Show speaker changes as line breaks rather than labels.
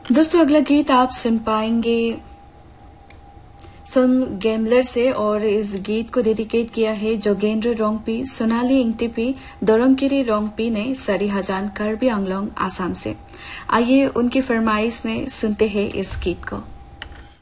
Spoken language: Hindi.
दोस्तों अगला गीत आप सुन पाएंगे फिल्म गैमलर से और इस गीत को डेडिकेट किया है जोगेंद्र रोंगपी, सोनाली इंगटिपी, दोरंगकिरी रोंगपी ने सरी हजान कार्बी आंगलोंग आसाम से। आइए उनकी फरमाइश में सुनते हैं इस गीत को।